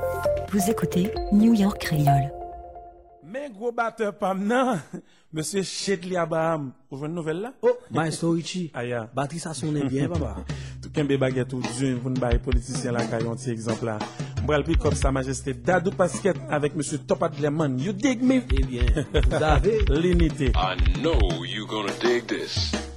Vous écoutez New York Creole. Mais gros batteur pam nan, monsieur Chedli Abraham, vous voyez une nouvelle là? Oh, Maestro Richie. Aya. Batterie ça sonne bien, papa. Tout kembe baguette ou Dieu, vous ne baillez politicien la caillon, petit exemple là. M'bral pi comme sa majesté Dadou Pasquet avec monsieur Topat Leman. You dig me? Eh bien, vous avez L'unité. I know you're gonna dig this.